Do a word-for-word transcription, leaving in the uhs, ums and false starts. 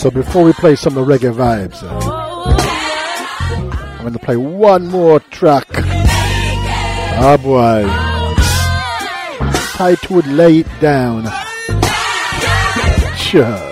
So before we play some of the reggae vibes, uh, I'm going to play one more track. Ah, boy. Tight would lay it down. Sure.